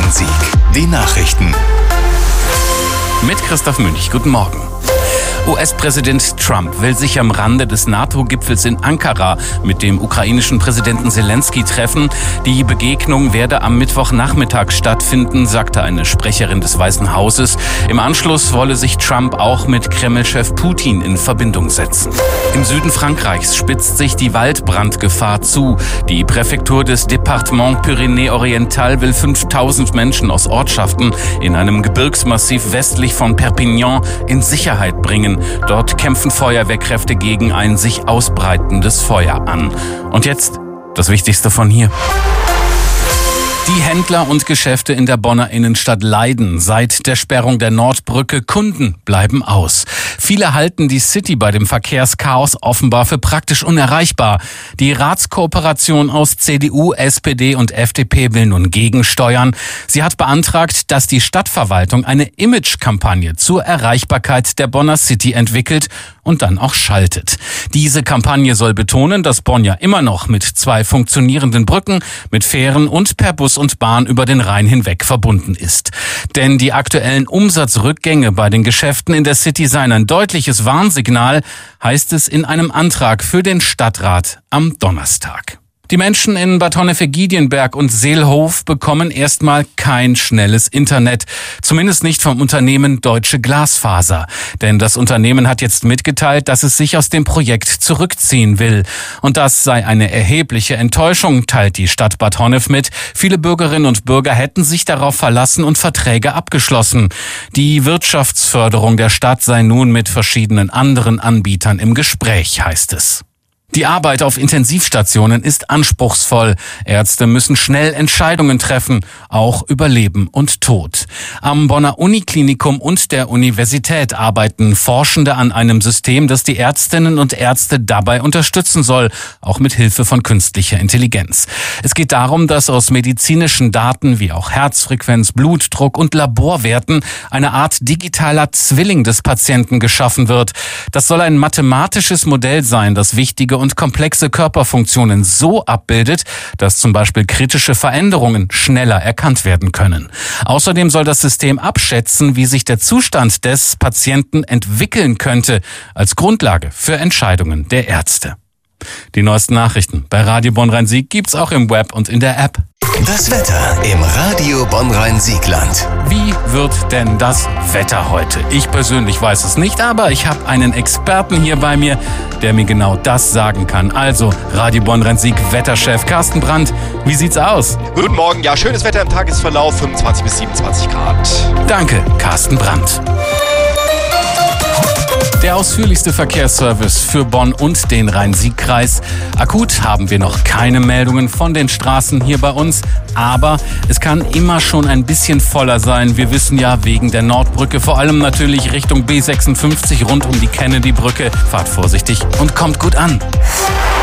Rhein-Sieg. Die Nachrichten. Mit Christoph Münch. Guten Morgen. US-Präsident Trump will sich am Rande des NATO-Gipfels in Ankara mit dem ukrainischen Präsidenten Zelensky treffen. Die Begegnung werde am Mittwochnachmittag stattfinden, sagte eine Sprecherin des Weißen Hauses. Im Anschluss wolle sich Trump auch mit Kreml-Chef Putin in Verbindung setzen. Im Süden Frankreichs spitzt sich die Waldbrandgefahr zu. Die Präfektur des Département Pyrénées-Oriental will 5000 Menschen aus Ortschaften in einem Gebirgsmassiv westlich von Perpignan in Sicherheit bringen. Dort kämpfen Feuerwehrkräfte gegen ein sich ausbreitendes Feuer an. Und jetzt das Wichtigste von hier. Die Händler und Geschäfte in der Bonner Innenstadt leiden seit der Sperrung der Nordbrücke. Kunden bleiben aus. Viele halten die City bei dem Verkehrschaos offenbar für praktisch unerreichbar. Die Ratskooperation aus CDU, SPD und FDP will nun gegensteuern. Sie hat beantragt, dass die Stadtverwaltung eine Imagekampagne zur Erreichbarkeit der Bonner City entwickelt und dann auch schaltet. Diese Kampagne soll betonen, dass Bonn ja immer noch mit 2 funktionierenden Brücken, mit Fähren und per Bus und Bahn über den Rhein hinweg verbunden ist. Denn die aktuellen Umsatzrückgänge bei den Geschäften in der City seien ein deutliches Warnsignal, heißt es in einem Antrag für den Stadtrat am Donnerstag. Die Menschen in Bad Honnef-Giedienberg und Seelhof bekommen erstmal kein schnelles Internet. Zumindest nicht vom Unternehmen Deutsche Glasfaser. Denn das Unternehmen hat jetzt mitgeteilt, dass es sich aus dem Projekt zurückziehen will. Und das sei eine erhebliche Enttäuschung, teilt die Stadt Bad Honnef mit. Viele Bürgerinnen und Bürger hätten sich darauf verlassen und Verträge abgeschlossen. Die Wirtschaftsförderung der Stadt sei nun mit verschiedenen anderen Anbietern im Gespräch, heißt es. Die Arbeit auf Intensivstationen ist anspruchsvoll. Ärzte müssen schnell Entscheidungen treffen, auch über Leben und Tod. Am Bonner Uniklinikum und der Universität arbeiten Forschende an einem System, das die Ärztinnen und Ärzte dabei unterstützen soll, auch mit Hilfe von künstlicher Intelligenz. Es geht darum, dass aus medizinischen Daten wie auch Herzfrequenz, Blutdruck und Laborwerten eine Art digitaler Zwilling des Patienten geschaffen wird. Das soll ein mathematisches Modell sein, das wichtige und komplexe Körperfunktionen so abbildet, dass zum Beispiel kritische Veränderungen schneller erkannt werden können. Außerdem soll das System abschätzen, wie sich der Zustand des Patienten entwickeln könnte, als Grundlage für Entscheidungen der Ärzte. Die neuesten Nachrichten bei Radio Bonn-Rhein-Sieg gibt's auch im Web und in der App. Das Wetter im Radio Bonn-Rhein-Siegland. Wie wird denn das Wetter heute? Ich persönlich weiß es nicht, aber ich habe einen Experten hier bei mir, der mir genau das sagen kann. Also Radio Bonn-Rhein-Sieg Wetterchef Carsten Brandt, wie sieht's aus? Guten Morgen, ja, schönes Wetter im Tagesverlauf, 25 bis 27 Grad. Danke, Carsten Brandt. Der ausführlichste Verkehrsservice für Bonn und den Rhein-Sieg-Kreis. Akut haben wir noch keine Meldungen von den Straßen hier bei uns, aber es kann immer schon ein bisschen voller sein. Wir wissen ja, wegen der Nordbrücke, vor allem natürlich Richtung B56 rund um die Kennedy-Brücke. Fahrt vorsichtig und kommt gut an.